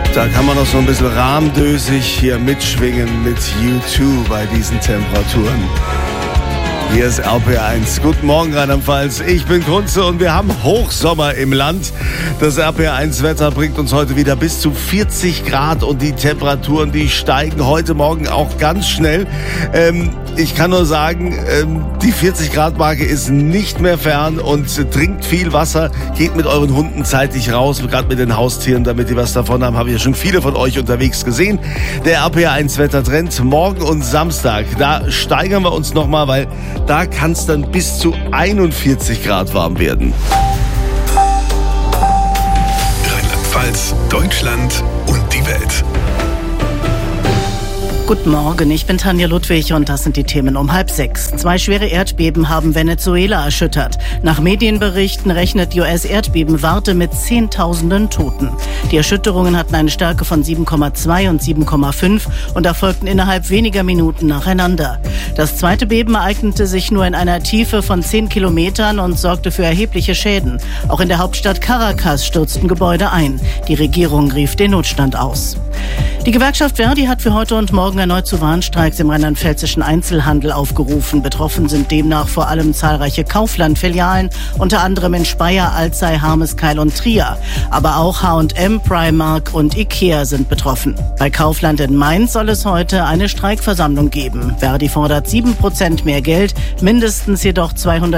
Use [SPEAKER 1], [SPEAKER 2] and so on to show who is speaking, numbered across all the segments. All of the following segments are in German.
[SPEAKER 1] Da kann man noch so ein bisschen rahmdösig hier mitschwingen mit U2 bei diesen Temperaturen. Hier ist RPR1. Guten Morgen, Rheinland-Pfalz. Ich bin Kunze und wir haben Hochsommer im Land. Das RPR1-Wetter bringt uns heute wieder bis zu 40 Grad und die Temperaturen, die steigen heute Morgen auch ganz schnell. Ich kann nur sagen, die 40-Grad-Marke ist nicht mehr fern und trinkt viel Wasser. Geht mit euren Hunden zeitig raus, gerade mit den Haustieren, damit die was davon haben. Habe ich ja schon viele von euch unterwegs gesehen. Der RPR1-Wettertrend morgen und Samstag, da steigern wir uns nochmal, weil da kann es dann bis zu 41 Grad warm werden.
[SPEAKER 2] Rheinland-Pfalz, Deutschland und die Welt.
[SPEAKER 3] Guten Morgen, ich bin Tanja Ludwig und das sind die Themen um 5:30. 2 schwere Erdbeben haben Venezuela erschüttert. Nach Medienberichten rechnet die US-Erdbebenwarte mit Zehntausenden Toten. Die Erschütterungen hatten eine Stärke von 7,2 und 7,5 und erfolgten innerhalb weniger Minuten nacheinander. Das zweite Beben ereignete sich nur in einer Tiefe von 10 Kilometern und sorgte für erhebliche Schäden. Auch in der Hauptstadt Caracas stürzten Gebäude ein. Die Regierung rief den Notstand aus. Die Gewerkschaft Verdi hat für heute und morgen erneut zu Warnstreiks im rheinland-pfälzischen Einzelhandel aufgerufen. Betroffen sind demnach vor allem zahlreiche Kaufland-Filialen, unter anderem in Speyer, Alzey, Harmeskeil und Trier. Aber auch H&M, Primark und Ikea sind betroffen. Bei Kaufland in Mainz soll es heute eine Streikversammlung geben. Verdi fordert 7% mehr Geld, mindestens jedoch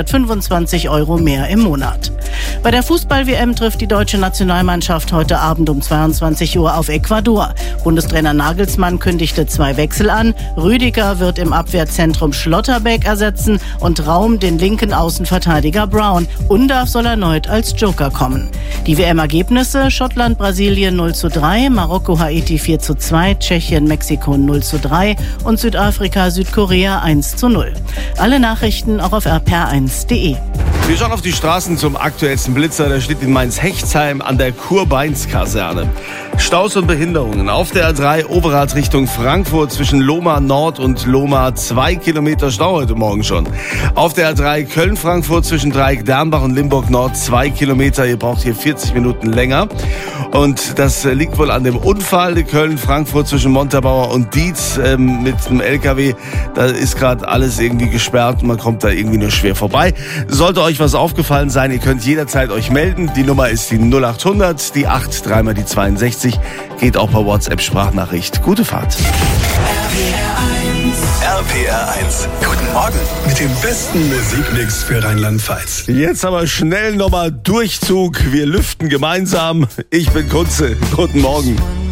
[SPEAKER 3] 225 € mehr im Monat. Bei der Fußball-WM trifft die deutsche Nationalmannschaft heute Abend um 22 Uhr auf Ecuador. Bundestrainer Nagelsmann kündigte 2 Wechsel an. Rüdiger wird im Abwehrzentrum Schlotterbeck ersetzen und Raum den linken Außenverteidiger Brown. Undav soll erneut als Joker kommen. Die WM-Ergebnisse: Schottland, Brasilien 0:3, Marokko, Haiti 4:2, Tschechien, Mexiko 0:3 und Südafrika, Südkorea 1:0. Alle Nachrichten auch auf rpr1.de.
[SPEAKER 1] Wir schauen auf die Straßen zum aktuellsten Blitzer. Der steht in Mainz-Hechtsheim an der Kurbeins-Kaserne. Staus und Behinderungen auf der A3 Overath Richtung Frankfurt zwischen Lohmar Nord und Lohmar 2 Kilometer Stau heute Morgen schon. Auf der A3 Köln-Frankfurt zwischen Dreieck Dernbach und Limburg Nord 2 Kilometer. Ihr braucht hier 40 Minuten länger. Und das liegt wohl an dem Unfall Köln-Frankfurt zwischen Montabaur und Dietz mit einem LKW. Da ist gerade alles irgendwie gesperrt und man kommt da irgendwie nur schwer vorbei. Sollte euch was aufgefallen sein, ihr könnt jederzeit euch melden. Die Nummer ist die 0800, die 8, dreimal die 62. Geht auch per WhatsApp-Sprachnachricht. Gute Fahrt.
[SPEAKER 2] RPR1. Guten Morgen mit dem besten Musikmix für Rheinland-Pfalz.
[SPEAKER 1] Jetzt aber schnell nochmal Durchzug. Wir lüften gemeinsam. Ich bin Kunze. Guten Morgen.